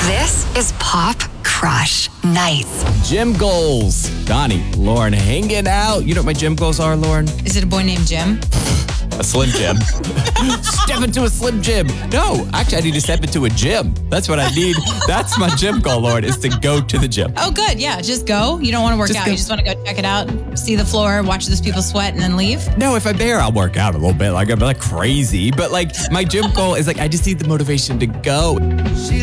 This is Pop Crush Nights. Gym goals. Donnie, Lauren, hanging out. You know what my gym goals are, Lauren? Is it a boy named Jim? A Slim Jim. Step into a Slim Jim. No, actually, I need to step into a gym. That's what I need. That's my gym goal, Lauren, is to go to the gym. Oh, good. Yeah, just go. You don't want to work out. You just want to go check it out, see the floor, watch those people sweat, and then leave? No, if I'm there, I'll work out a little bit. Like, I'm like crazy. But like, my gym goal is like, I just need the motivation to go.